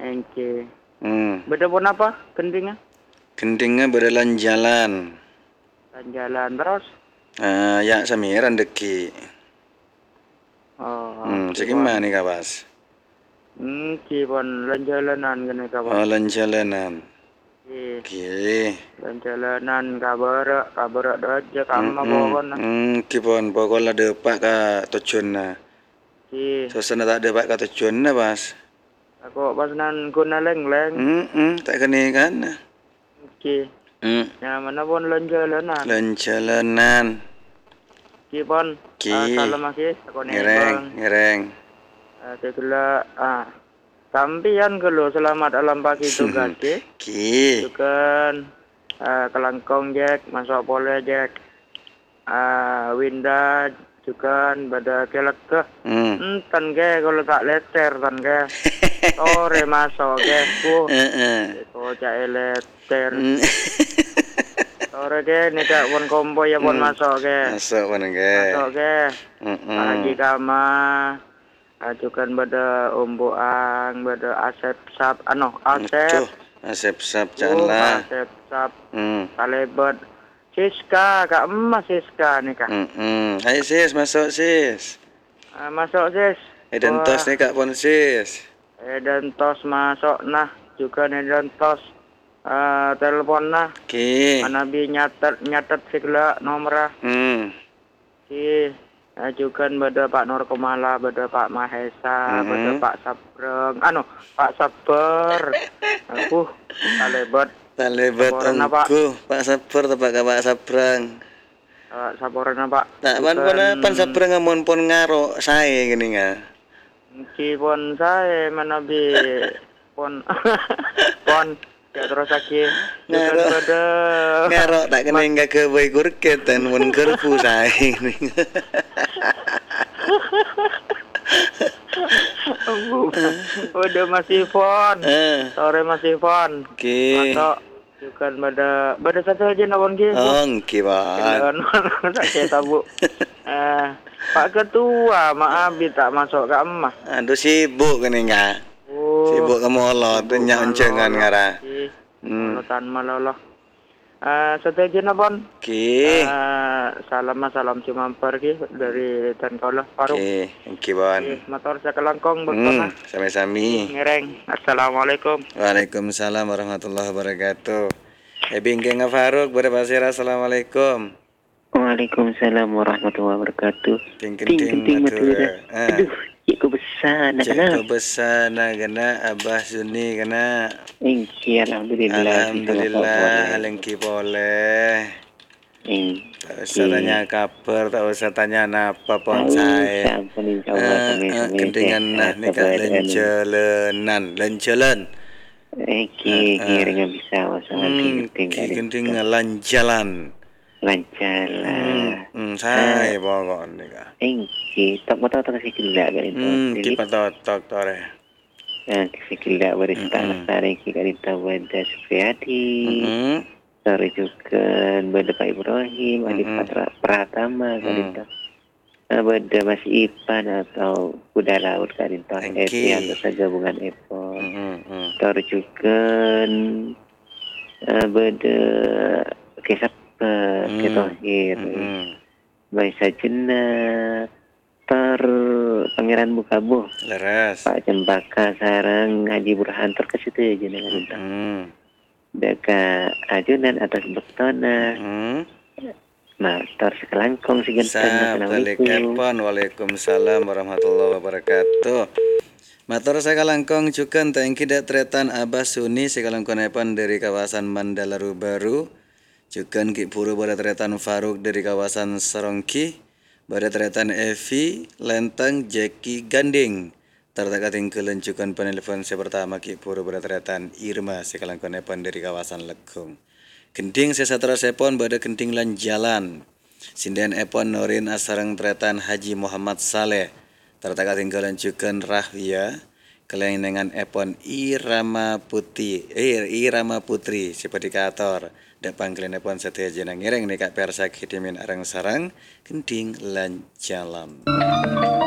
Engke. Hmm. Beda pun apa? Kendingnya? Kendingnya berjalan jalan. Dan jalan terus. Ya samiran deki. Oh, Segimana nih kawas? Kipon lan-jalanan kene kawan. Oh, jalanan. Iya. Oke. Lan-jalanan kabar aja kama bawon. Kipon pokoknya depak ka tujuan na. Iya. Suasana tak depak ka tujuan na pas. Ako pas nan guna leng-leng. Tak kene kan. Iya. Ya mana pun lan-jalanan. Jalanan. Kipon. Ki. Salam lagi. Ako Ngereng. Segala sampian kalau selamat alam pagi tugas Ki. Tukan kelangkong Jack, masuk pole Jack. Winda tukan pada kelak ke. Tan ke kalau tak letter tan ke. Sore masuk ke. Kocak letter. Sore ke nih kak pon kombo ya pon masuk ke. Masuk ke. Haji Kama. Ajukan pada umbuang, pada Asep Sap, Asep Sap janganlah. Asep Sap, Kalebet, Siska, Kak Emas Siska nih Kak. Hai sis, masuk sis. Masuk sis. Eden tos nih Kak pon sis. Eden tos masuk nah, juga Eden tos. Telepon nah. Mana bi nyatet segala nomor. Ajukan pada Pak Nur Kemala, pada Pak Mahesa, pada Pak Sabreng, Pak Sabar, Talebet engku, Pak Sabar atau Pak Sabreng. Sabaran Pak. Tak pan Sabreng amun pun ngaro saya gini nga. Pon saya mana bi pon ya terus lagi ngaro tak kena enggak ke boy kurket dan mun kerpu saya ini. Udah masih pon. Sore masih pon. Masuk juga pada satu aja nawon ki. Bang. Saya tabu. Pak Ketua, maaf tak masuk ke emak. Aduh sibuk kan enggak. Sibuk ke molot nyak encengan ngara. Molotan maloloh. Satu aja napon. Salam cumamper ki dari Tankolah Faruk. Bon. Motor saya kelangkong bertengah. Sami-sami. Ngereng. Assalamualaikum. Waalaikumsalam warahmatullahi wabarakatuh. Bingkeng Faruk berpasir assalamualaikum. Waalaikumsalam warahmatullahi wabarakatuh. Ting matura. Aduh, cikgu besar nak kena. Cikgu besar nak kena Abah Suni kena. Alhamdulillah halengki boleh. Tak usah tanya kabar, tak usah tanya apa pun saya. Kendingan nah nikah lenjalan. Kira bisa kendingan lanjalan. Saya pokok nikah. Tak mau tahu kasih gila kan itu. Kita totok tore. Kasih gila berita tarik kita pada Supriyadi. Sore juga pada Pak Ibrahim, Adi Pratama kan pada Mas Ipan atau Kuda Laut kan itu. Anggota gabungan Epon. Sore juga pada Kesap Ketohir. Baik sajena Pangeran Bukabuh. Leres. Pak Cempaka sarang Haji Burhan terkesitu aja dengan itu. Deka ajunan atas betona. Motor sekelangkong si genteng. Waalaikumsalam warahmatullahi wabarakatuh. Motor sekelangkong juga tangki dak tretan Abah Suni sekelangkong epan dari kawasan Mandalaru Baru. Juga ki puru pada tretan Faruk dari kawasan Serongki. Pada tretan Evi, Lenteng, Jeki, Ganding. Terdekat kelencukan penelpon saya pertama ki puru pada tretan Irma sekalangkon epan dari kawasan Lekung. Gending sesatra sepon pada gending lan jalan. Sinden epon Norin asarang tretan Haji Muhammad Saleh. Terdekat kelencukan Rahwia. Kelengan epon Irama Putri seperti kator. Depan kalian epon setia jenang ngereng nih kak persak hitimin arang sarang gending lan jalan.